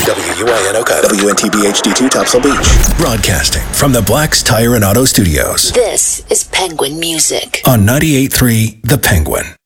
WUINOCA, WNTB HD2 Topsail Beach. Broadcasting from the Black's Tire and Auto Studios. This is Penguin Music. On 98.3 The Penguin.